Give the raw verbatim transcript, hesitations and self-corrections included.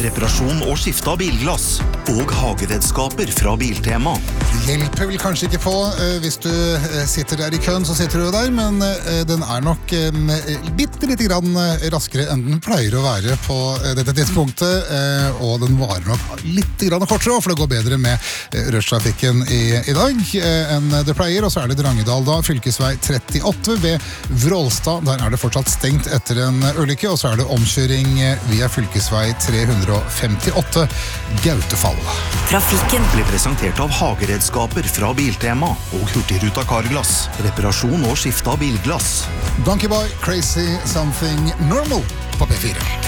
reparasjon og skifte av bilglass, og hageredskaper fra Biltema. Det hjelper vel kanskje ikke på eh, hvis du eh, sitter der i køen, så sitter du der, men eh, den er nok eh, bitte litt grann raskere enn den pleier å være på eh, dette tidspunktet, eh, og den varer nok litt grann kortere, for det går bedre med eh, rushtrafikken i, i dag eh, enn det pleier, og så er det Drangedal da, fylkesvei trettiåtte ved Vrålstad. Der er det fortsatt stengt etter en ulykke, og så er det omkjøring via fylkesvei tre hundre femtiåtte Gautefall. Trafikken ble presentert av hageredskaper fra Biltema og Hurtigruta Carglass, reparasjon og skifte av bilglass. Donkey Boy, Crazy Something Normal på P fire.